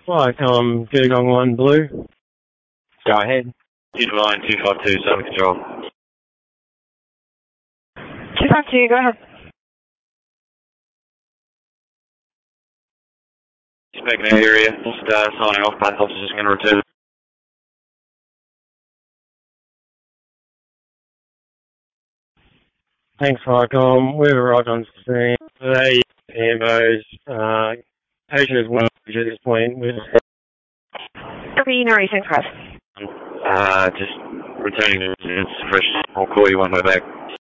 Flycom, Dugong 1 Blue. Go ahead. 29252, Southern Control. 252, go ahead. Speaking of area, just signing off, both officers going to return. Thanks, Flycom. We've arrived on scene. Today, AMOs, patient is well at this point. Copy, no worries, thanks, guys. Just returning to residence, fresh. I'll call you when we're back.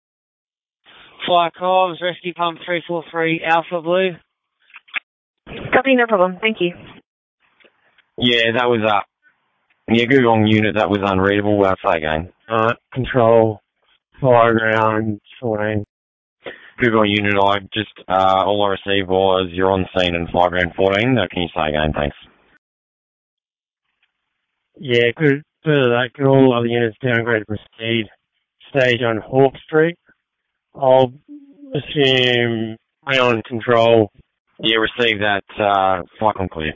Flycom, Rescue Pump 343, Alpha Blue. Copy, no problem, thank you. Yeah, that was Gugong unit, that was unreadable. I'll say again. Control, Fireground 14. Gugong unit, all I received was you're on scene in Fireground 14. Can you say again, thanks? Yeah, good. Further that, could all other units downgrade to proceed stage on Hawk Street? I'll assume Ion Control. Yeah, receive that, Flycom clear.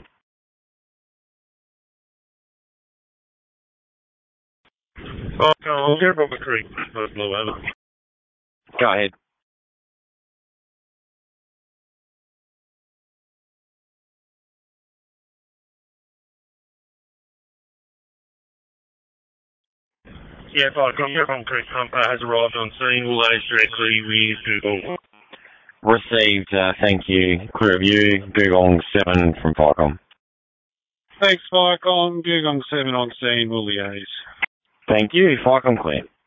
I'll get Robert Creek. Blow over. Go ahead. Yeah, Flycom Creek Pump has arrived on scene. We'll liaise directly with Google. Received, thank you. Clear of you, Gugong 7 from Flycom. Thanks, Flycom. Gugong 7 on scene, we'll liaise. Thank you, Flycom clear.